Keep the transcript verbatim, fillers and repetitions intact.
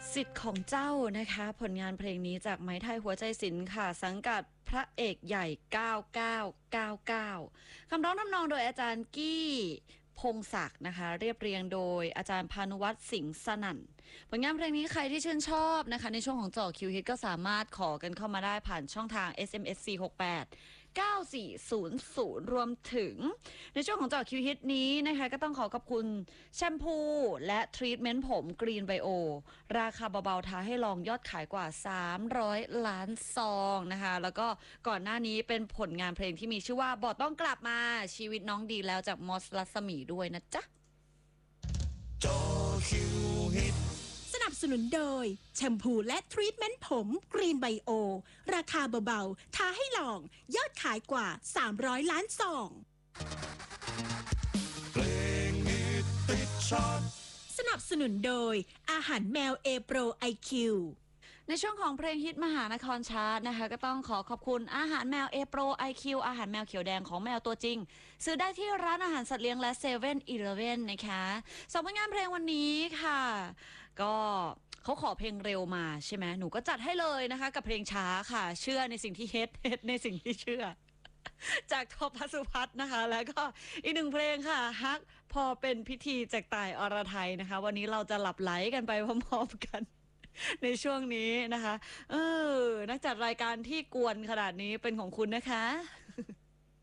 สิทธิ์ของเจ้านะคะผลงานเพลงนี้จากไม้ไทยหัวใจศิลป์ค่ะสังกัดพระเอกใหญ่เก้าเก้าเก้าเก้าคำร้องทำนองโดยอาจารย์กี้พงศักดิ์นะคะเรียบเรียงโดยอาจารย์พานุวัฒน์สิงห์สนั่นผลงานเพลงนี้ใครที่ชื่นชอบนะคะในช่วงของเจาะคิวฮิตก็สามารถขอกันเข้ามาได้ผ่านช่องทาง เอส เอ็ม เอส สี่ หก แปด เก้า สี่ ศูนย์ ศูนย์ รวมถึงในช่วงของเจาะคิวฮิตนี้นะคะก็ต้องขอขอบคุณแชมพูและทรีทเมนต์ผมกรีนไบโอราคาเบาๆท้าให้ลองยอดขายกว่าสามร้อยล้านซองนะคะแล้วก็ก่อนหน้านี้เป็นผลงานเพลงที่มีชื่อว่าบอดต้องกลับมาชีวิตน้องดีแล้วจากมอสรัศมีด้วยนะจ๊ะจอคิวฮิตสนับสนุนโดยแชมพูและทรีทเมนต์ผมกรีนไบโอราคาเบาๆท้าให้ลองยอดขายกว่าสามร้อยล้านซองเพลงฮิตติดชาร์ตสนับสนุนโดยอาหารแมวเอโปรไอคิวในช่วงของเพลงฮิตมหานครชาร์ตนะคะก็ต้องขอขอบคุณอาหารแมวเอโปรไอคิวอาหารแมวเขียวแดงของแมวตัวจริงซื้อได้ที่ร้านอาหารสัตว์เลี้ยงและเซเว่นอีเลฟเว่นนะคะสองผลงานเพลงวันนี้ค่ะก็เขาขอเพลงเร็วมาใช่ไหมหนูก็จัดให้เลยนะคะกับเพลงช้าค่ะเชื่อในสิ่งที่เฮ็ดเฮ็ดในสิ่งที่เชื่อจากทอพัสุพัฒน์นะคะแล้วก็อีกหนึ่งเพลงค่ะฮักพอเป็นพิธีจากต่ายอรไทยนะคะวันนี้เราจะหลับไหลกันไปพร้อมๆกันในช่วงนี้นะคะเออนักจัดรายการที่กวนขนาดนี้เป็นของคุณนะคะ